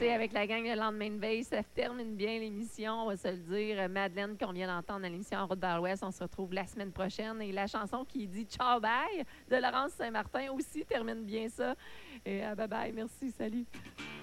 sais, avec la gang de lendemain de veille, ça termine bien l'émission, on va se le dire. Madeleine, qu'on vient d'entendre à l'émission En route vers l'Ouest, on se retrouve la semaine prochaine. Et la chanson qui dit Ciao bye de Laurence Saint-Martin aussi termine bien ça. Et bye bye, merci, salut.